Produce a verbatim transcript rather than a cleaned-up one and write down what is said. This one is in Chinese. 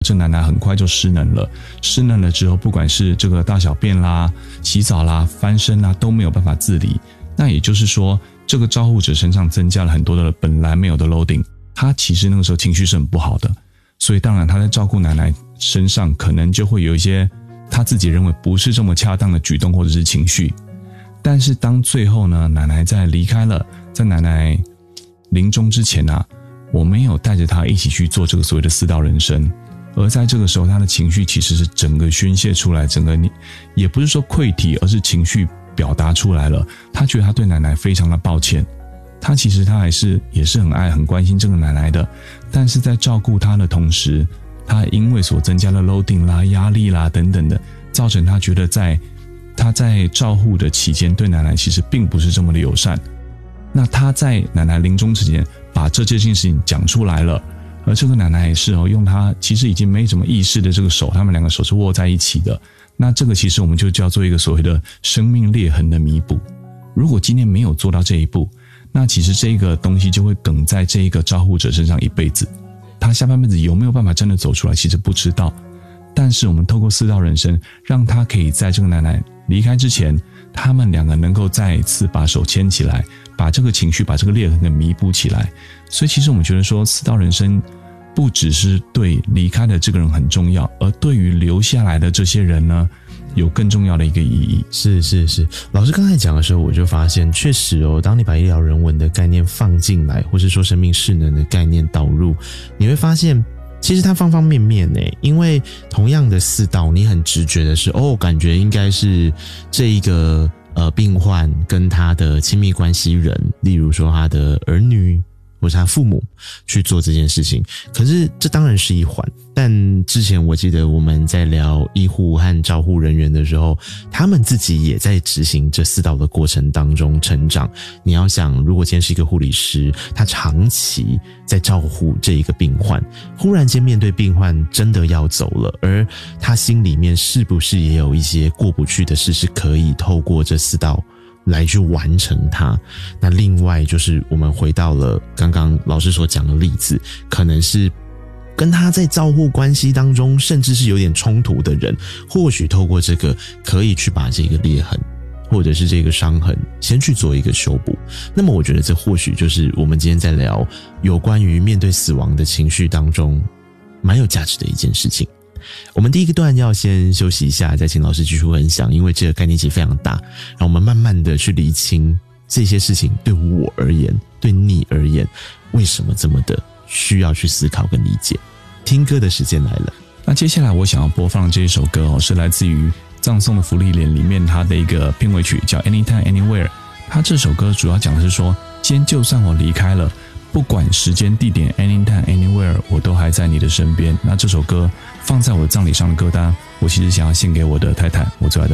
这奶奶很快就失能了，失能了之后，不管是这个大小便啦、洗澡啦、翻身啦，都没有办法自理。那也就是说，这个照护者身上增加了很多的本来没有的 loading， 他其实那个时候情绪是很不好的，所以当然他在照顾奶奶身上可能就会有一些他自己认为不是这么恰当的举动或者是情绪。但是当最后呢，奶奶在离开了，在奶奶临终之前啊，我没有带着她一起去做这个所谓的四道人生，而在这个时候她的情绪其实是整个宣泄出来，整个也不是说溃体，而是情绪表达出来了。她觉得她对奶奶非常的抱歉，她其实她还是也是很爱很关心这个奶奶的，但是在照顾她的同时，她因为所增加的 loading 啦、压力啦等等的，造成她觉得在她在照护的期间对奶奶其实并不是这么的友善。那她在奶奶临终之前把这件事情讲出来了，而这个奶奶也是哦，用她其实已经没什么意识的这个手，他们两个手是握在一起的。那这个其实我们就叫做一个所谓的生命裂痕的弥补。如果今天没有做到这一步，那其实这个东西就会梗在这一个照护者身上一辈子。他下半辈子有没有办法真的走出来，其实不知道。但是我们透过四道人生，让他可以在这个奶奶离开之前，他们两个能够再一次把手牵起来，把这个情绪把这个裂痕给弥补起来。所以其实我们觉得说，四道人生不只是对离开的这个人很重要，而对于留下来的这些人呢，有更重要的一个意义。 是是是，老师刚才讲的时候，我就发现确实哦，当你把医疗人文的概念放进来，或是说生命势能的概念导入，你会发现其实它方方面面耶。因为同样的四道，你很直觉的是哦，感觉应该是这一个呃病患跟他的亲密关系人，例如说他的儿女或是他父母去做这件事情。可是这当然是一环，但之前我记得我们在聊医护和照护人员的时候，他们自己也在执行这四道的过程当中成长。你要想，如果今天是一个护理师，他长期在照顾这一个病患，忽然间面对病患真的要走了，而他心里面是不是也有一些过不去的事，是可以透过这四道来去完成它。那另外就是我们回到了刚刚老师所讲的例子，可能是跟他在照护关系当中甚至是有点冲突的人，或许透过这个可以去把这个裂痕或者是这个伤痕先去做一个修补。那么我觉得这或许就是我们今天在聊有关于面对死亡的情绪当中蛮有价值的一件事情。我们第一个段要先休息一下，再请老师继续分享，因为这个概念其实非常大，让我们慢慢的去厘清这些事情对我而言，对你而言，为什么这么的需要去思考跟理解。听歌的时间来了。 那接下来我想要播放这一首歌哦，是来自于葬送的芙莉莲里面它的一个片尾曲，叫 Anytime Anywhere。 它这首歌主要讲的是说，今天就算我离开了，不管时间地点 Anytime Anywhere， 我都还在你的身边。那这首歌放在我的葬礼上的歌单，我其实想要献给我的太太，我最爱的